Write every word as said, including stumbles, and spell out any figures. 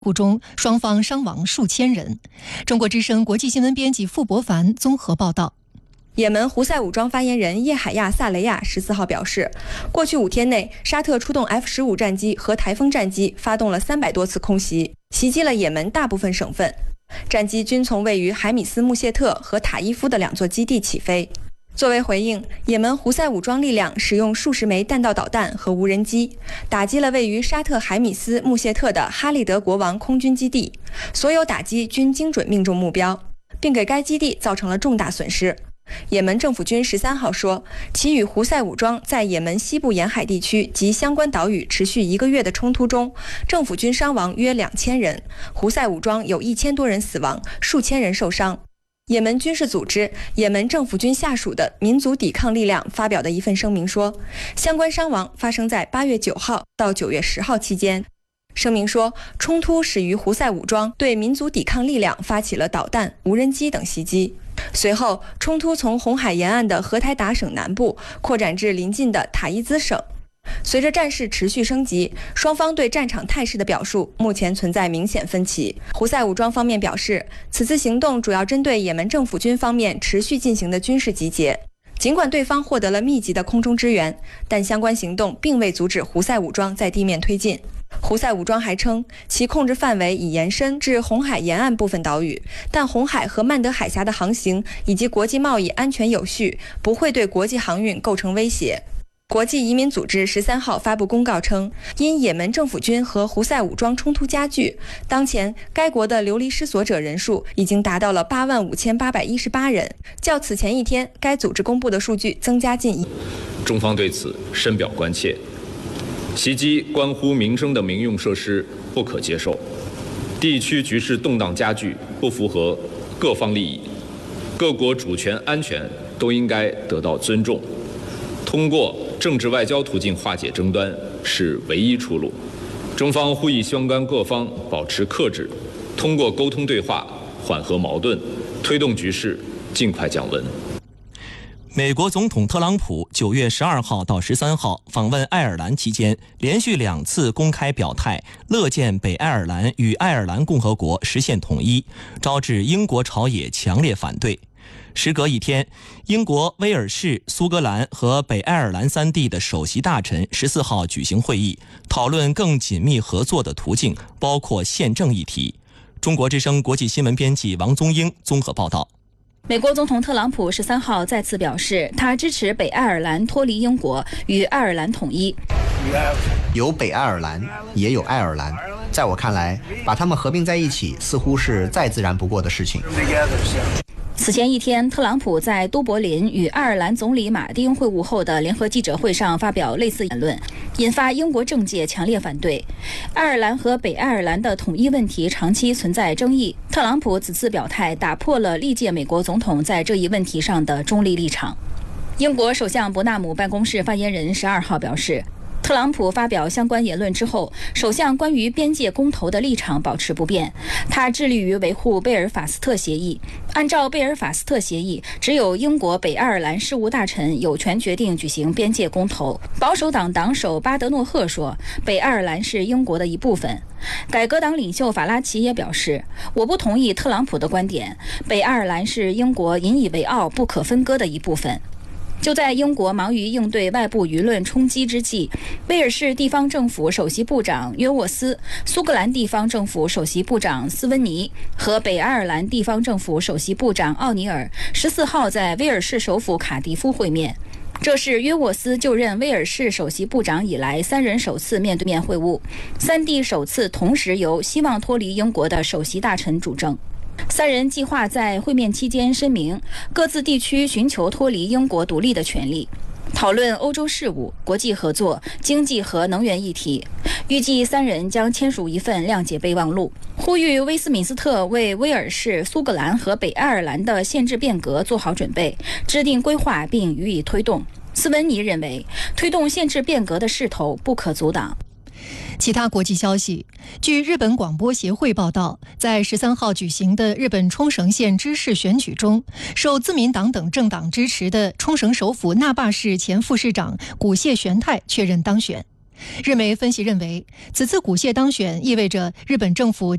故中双方伤亡数千人。中国之声国际新闻编辑傅博凡综合报道。 也门胡塞武装发言人叶海亚·萨雷亚十四号表示，过去五天内，沙特出动 F 十五 战机和台风战机，发动了三百多次空袭，袭击了也门大部分省份。战机均从位于海米斯穆谢特和塔伊夫的两座基地起飞。作为回应，也门胡塞武装力量使用数十枚弹道导弹和无人机，打击了位于沙特海米斯穆谢特的哈利德国王空军基地，所有打击均精准命中目标，并给该基地造成了重大损失。也门政府军十三号说，其与胡塞武装在也门西部沿海地区及相关岛屿持续一个月的冲突中，政府军伤亡约两千人，胡塞武装有一千多人死亡，数千人受伤。也门军事组织也门政府军下属的民族抵抗力量发表的一份声明说，相关伤亡发生在八月九号到九月十号期间。声明说，冲突始于胡塞武装对民族抵抗力量发起了导弹、无人机等袭击。随后，冲突从红海沿岸的荷台达省南部扩展至邻近的塔伊兹省。随着战事持续升级，双方对战场态势的表述目前存在明显分歧。胡塞武装方面表示，此次行动主要针对也门政府军方面持续进行的军事集结。尽管对方获得了密集的空中支援，但相关行动并未阻止胡塞武装在地面推进。胡塞武装还称，其控制范围已延伸至红海沿岸部分岛屿，但红海和曼德海峡的航行以及国际贸易安全有序，不会对国际航运构成威胁。国际移民组织十三号发布公告称，因也门政府军和胡塞武装冲突加剧，当前该国的流离失所者人数已经达到了八万五千八百一十八人，较此前一天该组织公布的数据增加近一。 中方对此深表关切。袭击关乎民生的民用设施不可接受，地区局势动荡加剧，不符合各方利益，各国主权安全都应该得到尊重。通过政治外交途径化解争端是唯一出路。中方呼吁相关各方保持克制，通过沟通对话缓和矛盾，推动局势尽快降温。 美国总统特朗普九月十二号到十三号访问爱尔兰期间，连续两次公开表态，乐见北爱尔兰与爱尔兰共和国实现统一，招致英国朝野强烈反对。时隔一天，英国、威尔士、苏格兰和北爱尔兰三地的首席大臣十四号举行会议，讨论更紧密合作的途径，包括宪政议题。中国之声国际新闻编辑王宗英综合报道。 美国总统特朗普十三号再次表示，他支持北爱尔兰脱离英国，与爱尔兰统一。 有北爱尔兰，也有爱尔兰，在我看来，把它们合并在一起，似乎是再自然不过的事情。 此前一天，特朗普在都柏林与爱尔兰总理马丁会晤后的联合记者会上发表类似言论，引发英国政界强烈反对。爱尔兰和北爱尔兰的统一问题长期存在争议，特朗普此次表态打破了历届美国总统在这一问题上的中立立场。英国首相伯纳姆办公室发言人十二号表示，特朗普发表相关言论之后，首相关于边界公投的立场保持不变。他致力于维护贝尔法斯特协议。按照贝尔法斯特协议，只有英国北爱尔兰事务大臣有权决定举行边界公投。保守党党首巴德诺赫说，北爱尔兰是英国的一部分。改革党领袖法拉奇也表示，我不同意特朗普的观点，北爱尔兰是英国引以为傲、不可分割的一部分。就在英国忙于应对外部舆论冲击之际，威尔士地方政府首席部长约沃斯、苏格兰地方政府首席部长斯温尼和北爱尔兰地方政府首席部长奥尼尔十四号在威尔士首府卡迪夫会面。这是约沃斯就任威尔士首席部长以来三人首次面对面会晤，三地首次同时由希望脱离英国的首席大臣主政。三人计划在会面期间声明各自地区寻求脱离英国独立的权利，讨论欧洲事务、国际合作、经济和能源议题。预计三人将签署一份谅解备忘录，呼吁威斯敏斯特为威尔士、苏格兰和北爱尔兰的宪制变革做好准备，制定规划并予以推动。斯温尼认为，推动宪制变革的势头不可阻挡。 其他国际消息，据日本广播协会报道，在十三号举行的日本冲绳县知事选举中，受自民党等政党支持的冲绳首府那霸市前副市长古谢玄太确认当选。 日媒分析认为，此次古谢当选意味着日本政府